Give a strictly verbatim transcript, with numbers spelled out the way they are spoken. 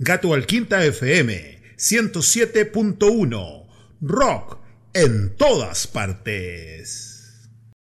Gato al Quinta F M ciento siete punto uno. Rock en todas partes.